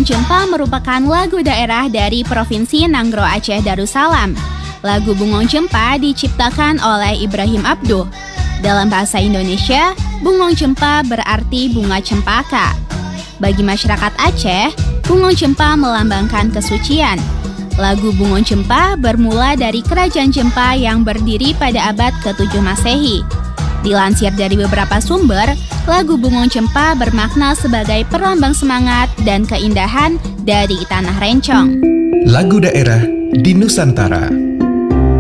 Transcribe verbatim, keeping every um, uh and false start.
Bungong Cempa merupakan lagu daerah dari Provinsi Nanggro Aceh Darussalam. Lagu Bungong Cempa diciptakan oleh Ibrahim Abduh. Dalam bahasa Indonesia, Bungong Cempa berarti bunga cempaka. Bagi masyarakat Aceh, Bungong Cempa melambangkan kesucian. Lagu Bungong Cempa bermula dari Kerajaan Cempa yang berdiri pada abad ketujuh Masehi. Dilansir dari beberapa sumber, lagu Bungong Cempa bermakna sebagai perlambang semangat dan keindahan dari tanah rencong. Lagu daerah di Nusantara.